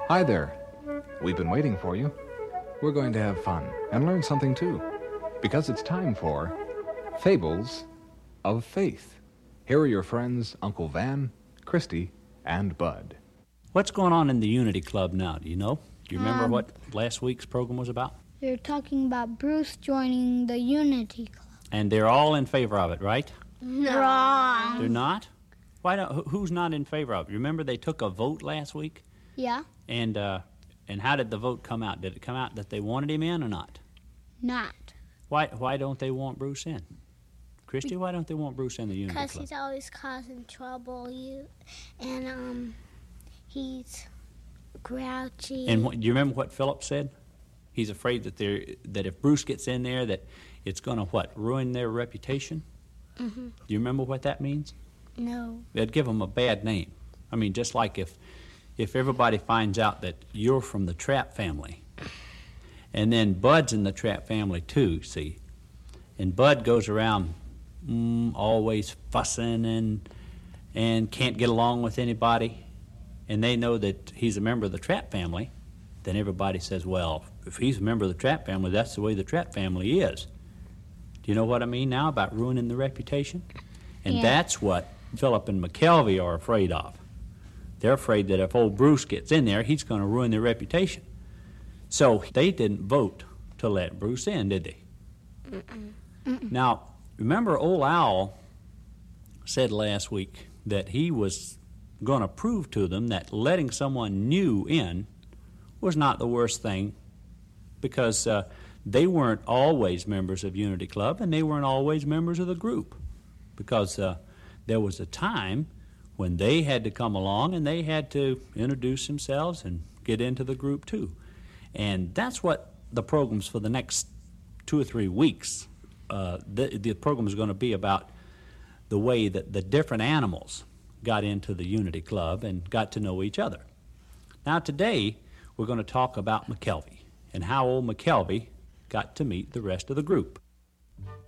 Hi there. We've been waiting for you. We're going to have fun and learn something too, because it's time for Fables of Faith. Here are your friends, Uncle Van, Christy, and Bud. What's going on in the Unity Club now? Do you know? Do you remember what last week's program was about? They're talking about Bruce joining the Unity Club. And they're all in favor of it, right? No. Wrong. They're not? Why don't? Who's not in favor of it? Remember they took a vote last week? Yeah. And how did the vote come out? Did it come out that they wanted him in or not? Not. Why don't they want Bruce in? Christy, why don't they want Bruce in the Unity Club? Because he's always causing trouble, and he's grouchy. And do you remember what Philip said? He's afraid that if Bruce gets in there, that it's going to ruin their reputation. Mm-hmm. Do you remember what that means? No. It'd give them a bad name. I mean, just like if everybody finds out that you're from the Trapp family, and then Bud's in the Trapp family too, see, and Bud goes around always fussing and can't get along with anybody, and they know that he's a member of the Trapp family, then everybody says, well, if he's a member of the Trapp family, that's the way the Trapp family is. Do you know what I mean now about ruining the reputation? And that's what Philip and McKelvey are afraid of. They're afraid that if old Bruce gets in there, he's going to ruin their reputation. So they didn't vote to let Bruce in, did they? Mm-mm. Mm-mm. Now, remember old Owl said last week that he was going to prove to them that letting someone new in was not the worst thing, because they weren't always members of Unity Club and they weren't always members of the group, because there was a time when they had to come along and they had to introduce themselves and get into the group too. And that's what the program's for the next 2 or 3 weeks. The program is going to be about the way that the different animals got into the Unity Club and got to know each other. Now today we're going to talk about McKelvey and how old McKelvey got to meet the rest of the group.